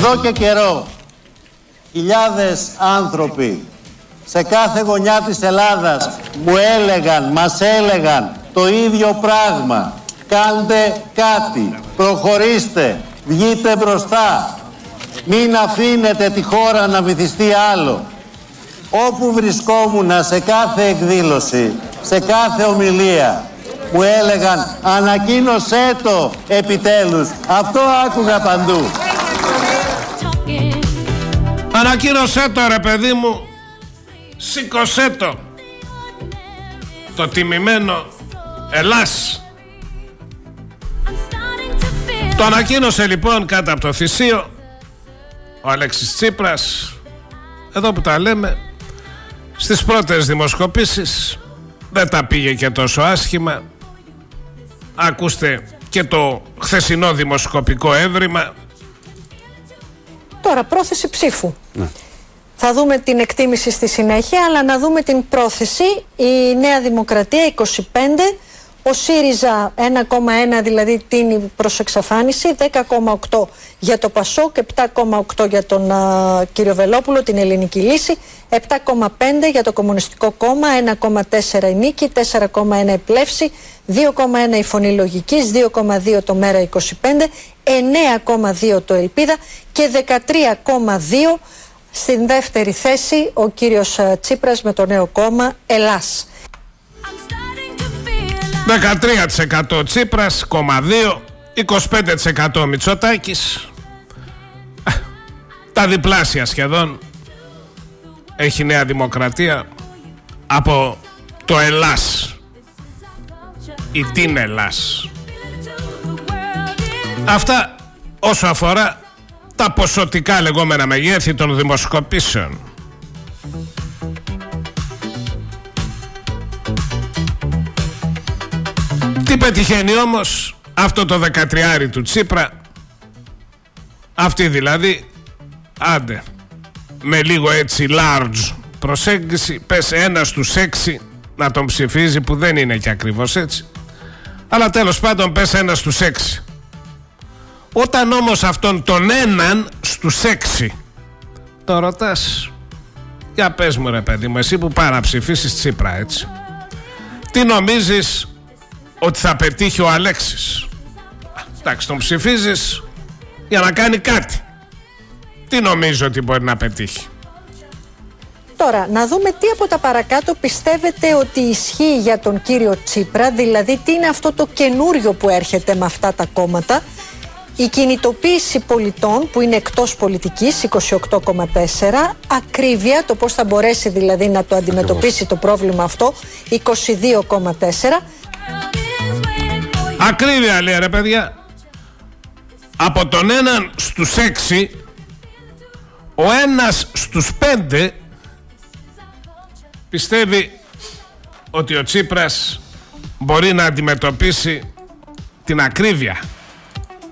Εδώ και καιρό χιλιάδες άνθρωποι σε κάθε γωνιά της Ελλάδας μας έλεγαν το ίδιο πράγμα. Κάντε κάτι, προχωρήστε, βγείτε μπροστά. Μην αφήνετε τη χώρα να βυθιστεί άλλο. Όπου βρισκόμουν σε κάθε εκδήλωση, σε κάθε ομιλία, μου έλεγαν ανακοίνωσέ το επιτέλους. Αυτό άκουγα παντού. Ανακοίνωσέ το ρε παιδί μου, σήκωσέ το. Το τιμημένο Ελλάς. Το ανακοίνωσε λοιπόν κάτω από το θυσίο ο Αλέξης Τσίπρας. Εδώ που τα λέμε, στις πρώτες δημοσκοπήσεις δεν τα πήγε και τόσο άσχημα. Ακούστε και το χθεσινό δημοσκοπικό έβριμα. Τώρα πρόθεση ψήφου. Ναι. Θα δούμε την εκτίμηση στη συνέχεια, αλλά να δούμε την πρόθεση. Η Νέα Δημοκρατία 25, ο ΣΥΡΙΖΑ 1,1 δηλαδή τίνει προς εξαφάνιση, 10,8 για το ΠΑΣΟΚ, 7,8 για τον κύριο Βελόπουλο, την Ελληνική Λύση, 7,5 για το Κομμουνιστικό Κόμμα, 1,4 η Νίκη, 4,1 η Πλεύση, 2,1 η Φωνή Λογικής, 2,2 το Μέρα 25, 9,2 το Ελπίδα και 13,2 στην δεύτερη θέση ο κύριος Τσίπρας με το νέο κόμμα Ελλάς. 13% Τσίπρας, 2,2, 25% Μητσοτάκης. Τα διπλάσια σχεδόν έχει η Νέα Δημοκρατία από το Ελλάς ή την Ελλάς. Αυτά όσο αφορά τα ποσοτικά λεγόμενα μεγέθη των δημοσκοπήσεων. Τι πετυχαίνει όμως αυτό το 13 του Τσίπρα? Αυτή δηλαδή, άντε, με λίγο έτσι large προσέγγιση, πες 1 στους 6 να τον ψηφίζει, που δεν είναι και ακριβώς έτσι, αλλά τέλος πάντων πες 1 στους 6. Όταν όμως αυτόν τον 1 στους 6 το ρωτάς, για πες μου ρε παιδί μου, εσύ που πάει να ψηφίσεις Τσίπρα, έτσι, τι νομίζεις ότι θα πετύχει ο Αλέξης? Εντάξει, τον ψηφίζεις για να κάνει κάτι. Τι νομίζω ότι μπορεί να πετύχει? Τώρα, να δούμε τι από τα παρακάτω πιστεύετε ότι ισχύει για τον κύριο Τσίπρα, δηλαδή τι είναι αυτό το καινούριο που έρχεται με αυτά τα κόμματα. Η κινητοποίηση πολιτών που είναι εκτός πολιτικής 28,4, ακρίβεια, το πώς θα μπορέσει δηλαδή να το αντιμετωπίσει το πρόβλημα αυτό 22,4. Ακρίβεια λέει ρε παιδιά. Από τον 1 στους 6, ο 1 στους 5 πιστεύει ότι ο Τσίπρας μπορεί να αντιμετωπίσει την ακρίβεια.